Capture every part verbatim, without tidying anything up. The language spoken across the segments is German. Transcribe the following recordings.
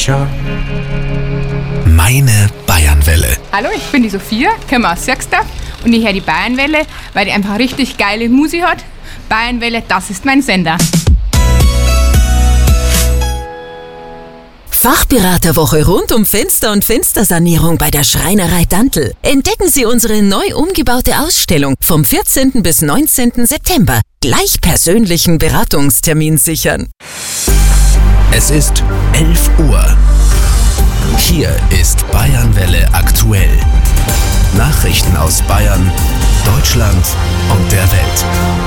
Ciao. Meine Bayernwelle. Hallo, ich bin die Sophia, komme aus Sechster und ich höre die Bayernwelle, weil die einfach richtig geile Musik hat. Bayernwelle, das ist mein Sender. Fachberaterwoche rund um Fenster- und Fenstersanierung bei der Schreinerei Dantl. Entdecken Sie unsere neu umgebaute Ausstellung vom vierzehnten bis neunzehnten September. Gleich persönlichen Beratungstermin sichern. Es ist elf Uhr. Hier ist Bayernwelle aktuell. Nachrichten aus Bayern, Deutschland und der Welt.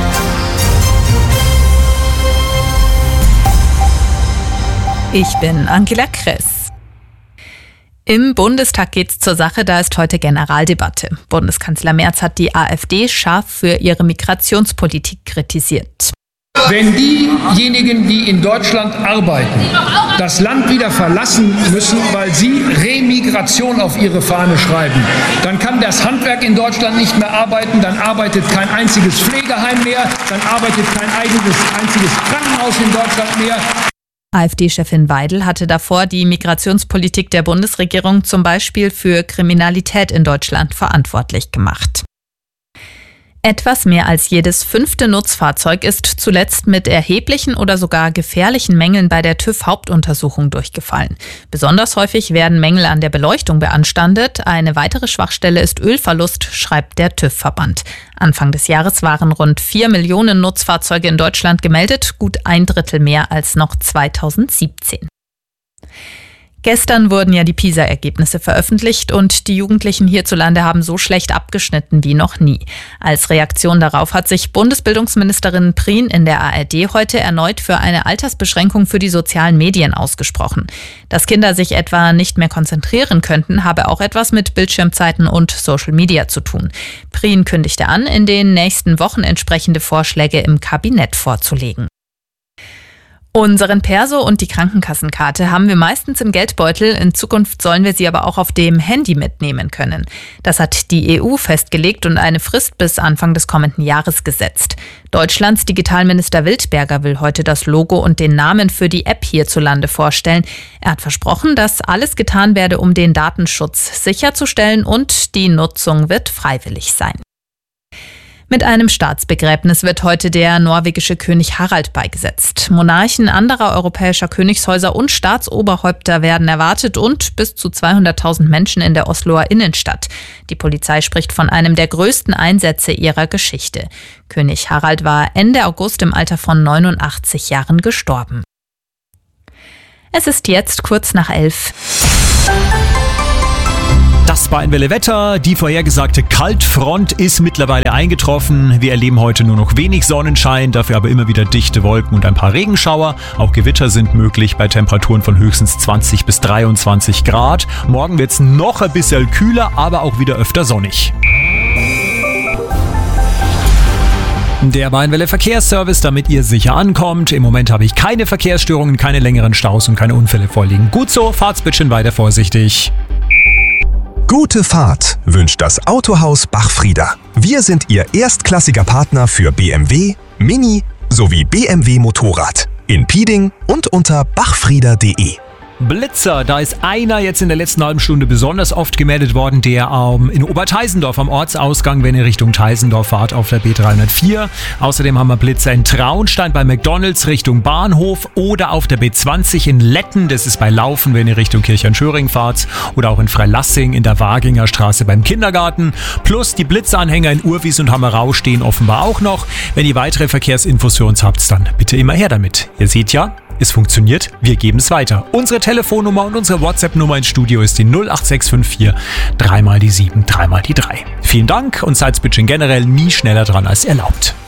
Ich bin Angela Kress. Im Bundestag geht's zur Sache, da ist heute Generaldebatte. Bundeskanzler Merz hat die AfD scharf für ihre Migrationspolitik kritisiert. Wenn diejenigen, die in Deutschland arbeiten, das Land wieder verlassen müssen, weil sie Remigration auf ihre Fahne schreiben, dann kann das Handwerk in Deutschland nicht mehr arbeiten, dann arbeitet kein einziges Pflegeheim mehr, dann arbeitet kein eigenes, einziges Krankenhaus in Deutschland mehr. AfD-Chefin Weidel hatte davor die Migrationspolitik der Bundesregierung zum Beispiel für Kriminalität in Deutschland verantwortlich gemacht. Etwas mehr als jedes fünfte Nutzfahrzeug ist zuletzt mit erheblichen oder sogar gefährlichen Mängeln bei der TÜV-Hauptuntersuchung durchgefallen. Besonders häufig werden Mängel an der Beleuchtung beanstandet. Eine weitere Schwachstelle ist Ölverlust, schreibt der TÜV-Verband. Anfang des Jahres waren rund vier Millionen Nutzfahrzeuge in Deutschland gemeldet, gut ein Drittel mehr als noch zweitausendsiebzehn. Gestern wurden ja die PISA-Ergebnisse veröffentlicht und die Jugendlichen hierzulande haben so schlecht abgeschnitten wie noch nie. Als Reaktion darauf hat sich Bundesbildungsministerin Prien in der A R D heute erneut für eine Altersbeschränkung für die sozialen Medien ausgesprochen. Dass Kinder sich etwa nicht mehr konzentrieren könnten, habe auch etwas mit Bildschirmzeiten und Social Media zu tun. Prien kündigte an, in den nächsten Wochen entsprechende Vorschläge im Kabinett vorzulegen. Unseren Perso und die Krankenkassenkarte haben wir meistens im Geldbeutel. In Zukunft sollen wir sie aber auch auf dem Handy mitnehmen können. Das hat die E U festgelegt und eine Frist bis Anfang des kommenden Jahres gesetzt. Deutschlands Digitalminister Wildberger will heute das Logo und den Namen für die App hierzulande vorstellen. Er hat versprochen, dass alles getan werde, um den Datenschutz sicherzustellen, und die Nutzung wird freiwillig sein. Mit einem Staatsbegräbnis wird heute der norwegische König Harald beigesetzt. Monarchen anderer europäischer Königshäuser und Staatsoberhäupter werden erwartet und bis zu zweihunderttausend Menschen in der Osloer Innenstadt. Die Polizei spricht von einem der größten Einsätze ihrer Geschichte. König Harald war Ende August im Alter von neunundachtzig Jahren gestorben. Es ist jetzt kurz nach elf. Das Bayernwelle Wetter, die vorhergesagte Kaltfront ist mittlerweile eingetroffen. Wir erleben heute nur noch wenig Sonnenschein, dafür aber immer wieder dichte Wolken und ein paar Regenschauer. Auch Gewitter sind möglich bei Temperaturen von höchstens zwanzig bis dreiundzwanzig Grad. Morgen wird es noch ein bisschen kühler, aber auch wieder öfter sonnig. Der Bayernwelle Verkehrsservice, damit ihr sicher ankommt. Im Moment habe ich keine Verkehrsstörungen, keine längeren Staus und keine Unfälle vorliegen. Gut so, fahrt's bitte weiter vorsichtig. Gute Fahrt wünscht das Autohaus Bachfrieder. Wir sind Ihr erstklassiger Partner für B M W, Mini sowie B M W Motorrad in Pieding und unter bachfrieder punkt de. Blitzer, da ist einer jetzt in der letzten halben Stunde besonders oft gemeldet worden, der ähm, in Oberteisendorf am Ortsausgang, wenn ihr Richtung Teisendorf fahrt, auf der B dreihundertvier. Außerdem haben wir Blitzer in Traunstein bei McDonalds Richtung Bahnhof oder auf der B zwanzig in Letten, das ist bei Laufen, wenn ihr Richtung Kirchheinschöring fahrt, oder auch in Freilassing in der Waginger Straße beim Kindergarten. Plus die Blitzanhänger in Urwies und Hammerau stehen offenbar auch noch. Wenn ihr weitere Verkehrsinfos für uns habt, dann bitte immer her damit. Ihr seht ja, es funktioniert, wir geben es weiter. Unsere Telefonnummer und unsere WhatsApp-Nummer ins Studio ist die null acht sechs fünf vier, drei mal die sieben, drei mal die drei. Vielen Dank und seid bitte generell nie schneller dran als erlaubt.